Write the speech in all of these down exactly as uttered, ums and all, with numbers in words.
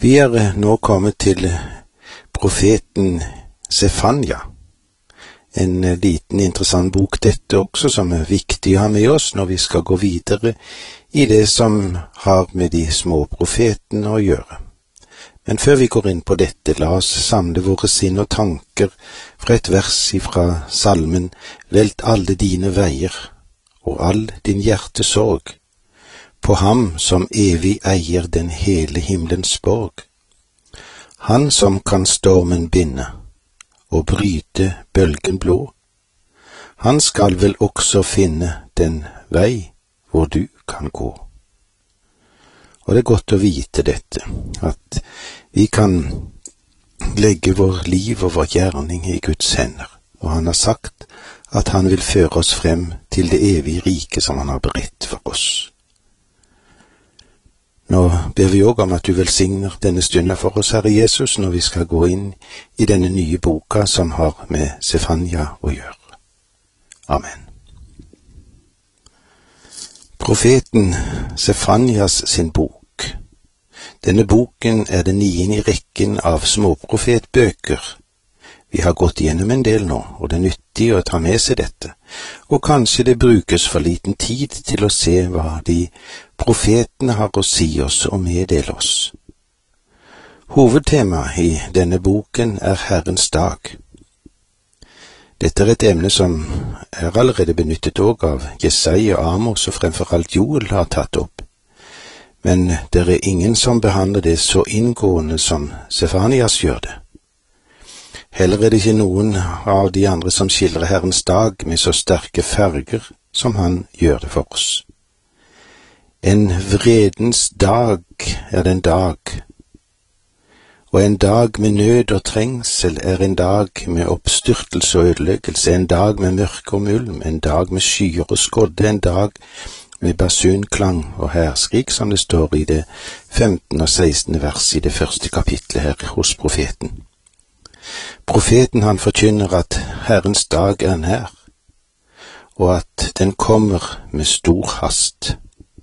Vi er nå kommet til profeten Sefanja. En liten interessant bok dette også, som er viktig å ha med oss når vi skal gå videre i det som har med de små profetene å gjøre. Men før vi går inn på dette, la oss samle våre sinn og tanker fra et vers ifra salmen «Velt alle dine veier, og all din hjertesorg, på ham som evig eier den hele himmelens borg. Han som kan stormen binde, og bryte bølgen blå. Han skal vel også finne den vei hvor du kan gå. Og det er godt å vite dette, at vi kan legge vår liv og vår gjerning i Guds hender, og han har sagt at han vil føre oss frem til det evige rike som han har beredt for oss. Nå ber vi også om at du velsigner denne stunden for oss, Herre Jesus, når vi skal gå inn i denne nye boka som har med Sefanja å gjøre. Amen. Profeten Sefanjas sin bok. Denne boken er den niende i rekken av småprofetbøker. Vi har gått gjennom en del nå, og det er nyttig å ta med seg dette. Og kanskje det brukes for liten tid til å se hva de profetene har å si oss og meddele oss. Hovedtemaet i denne boken er Herrens dag. Dette er et emne som er allerede benyttet også av Jesaja, Amos og fremfor alt Joel har tatt opp. Men det er ingen som behandler det så inngående som Sefanias gjør det. Heller er det ikke noen av de andre som skildrer Herrens dag med så sterke farger som han gjør det for oss. En vredens dag er den dag, og en dag med nød og trengsel er en dag med oppstyrtelse og ødeleggelse, en dag med mørke og mulm, en dag med skyer og skodde, en dag med basunklang og herskrik, som det står i det femtende og sekstende vers i det første kapitlet her hos profeten. Profeten han forkynner at Herrens dag er nær, og at den kommer med stor hast.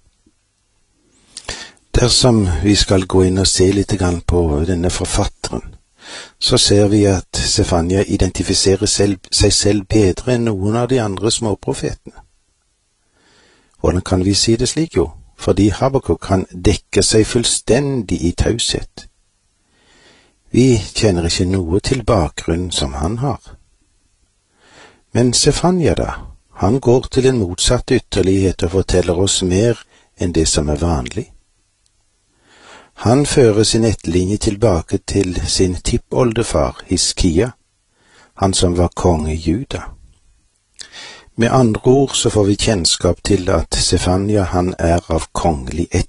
Dersom vi skal gå inn og se litt grann på denne forfatteren, så ser vi at Sefanja identifiserer selv, seg selv bedre enn noen av de andre småprofetene. Hvordan kan vi si det slik, jo? Fordi Habakuk kan dekke seg fullstendig i taushet. Vi kjenner ikke noe til bakgrunn som han har. Men Sefanja da, han går til en motsatt ytterlighet og forteller oss mer enn det som er vanlig. Han fører sin etterlinje tilbake til sin tippoldefar Hiskia, han som var konge i Juda. Med andre ord så får vi kjennskap til at Sefanja han er av kongelig ett.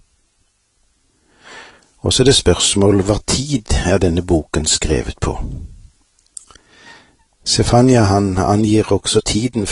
Og så er det spørsmål hva tid er denne boken skrevet på. Sefanja han angir også tiden